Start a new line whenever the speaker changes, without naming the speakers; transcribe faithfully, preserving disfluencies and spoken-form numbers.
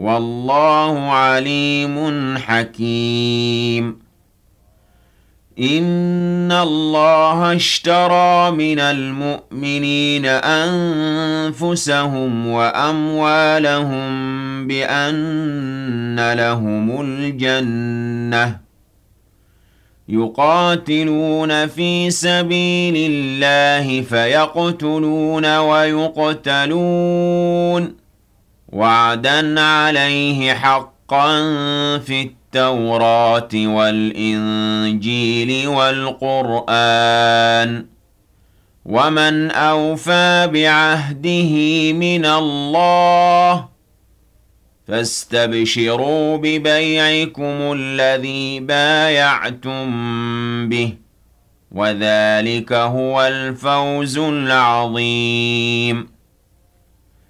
والله عليم حكيم. إن الله اشترى من المؤمنين أنفسهم وأموالهم بأن لهم الجنة يقاتلون في سبيل الله فيقتلون ويقتلون وعدا عليه حقا في التوراة والإنجيل والقرآن ومن أوفى بعهده من الله فاستبشروا ببيعكم الذي بايعتم به وذلك هو الفوز العظيم.